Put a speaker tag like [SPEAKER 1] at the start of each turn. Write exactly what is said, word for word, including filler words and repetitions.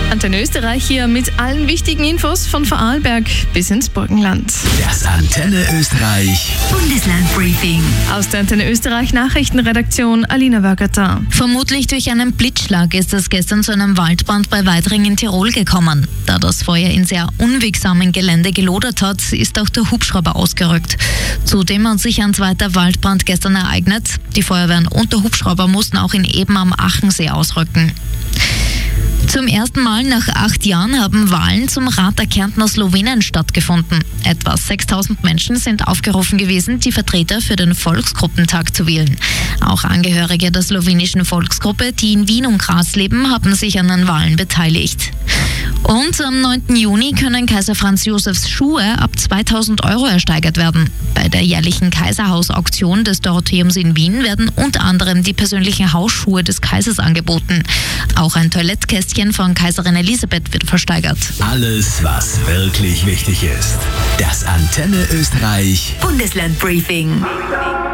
[SPEAKER 1] Antenne Österreich hier mit allen wichtigen Infos von Vorarlberg bis ins Burgenland.
[SPEAKER 2] Das Antenne Österreich
[SPEAKER 3] Bundeslandbriefing.
[SPEAKER 1] Aus der Antenne Österreich Nachrichtenredaktion Alina Wörgerter.
[SPEAKER 3] Vermutlich durch einen Blitzschlag ist es gestern zu einem Waldbrand bei Weidring in Tirol gekommen. Da das Feuer in sehr unwegsamen Gelände gelodert hat, ist auch der Hubschrauber ausgerückt. Zudem hat sich ein zweiter Waldbrand gestern ereignet. Die Feuerwehren und der Hubschrauber mussten auch in Eben am Achensee ausrücken. Zum ersten Mal nach acht Jahren haben Wahlen zum Rat der Kärntner Slowenen stattgefunden. Etwa sechstausend Menschen sind aufgerufen gewesen, die Vertreter für den Volksgruppentag zu wählen. Auch Angehörige der slowenischen Volksgruppe, die in Wien und Graz leben, haben sich an den Wahlen beteiligt. Und am neunten Juni können Kaiser Franz Josefs Schuhe ab zweitausend Euro ersteigert werden. Bei der jährlichen Kaiserhaus-Auktion des Dorotheums in Wien werden unter anderem die persönlichen Hausschuhe des Kaisers angeboten. Auch ein Toilettkästchen von Kaiserin Elisabeth wird versteigert.
[SPEAKER 2] Alles, was wirklich wichtig ist. Das Antenne Österreich
[SPEAKER 3] Bundeslandbriefing.